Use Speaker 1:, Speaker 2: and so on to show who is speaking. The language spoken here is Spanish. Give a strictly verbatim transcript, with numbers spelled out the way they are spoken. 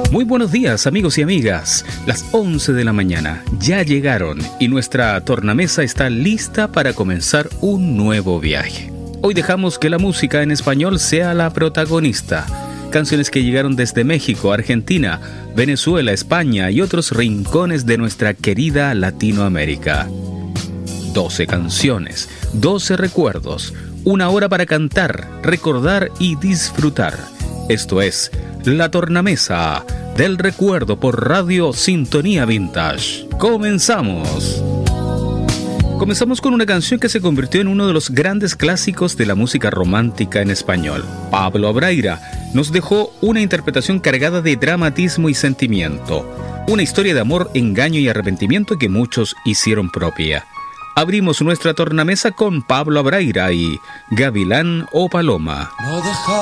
Speaker 1: Muy buenos días, amigos y amigas. Las once de la mañana ya llegaron y nuestra tornamesa está lista para comenzar un nuevo viaje. Hoy dejamos que la música en español sea la protagonista. Canciones que llegaron desde México, Argentina, Venezuela, España y otros rincones de nuestra querida Latinoamérica. doce canciones, doce recuerdos, una hora para cantar, recordar y disfrutar. Esto es La Tornamesa del Recuerdo por Radio Sintonía Vintage. ¡Comenzamos! Comenzamos con una canción que se convirtió en uno de los grandes clásicos de la música romántica en español. Pablo Abraira nos dejó una interpretación cargada de dramatismo y sentimiento. Una historia de amor, engaño y arrepentimiento que muchos hicieron propia. Abrimos nuestra tornamesa con Pablo Abraira y Gavilán o Paloma.
Speaker 2: No deja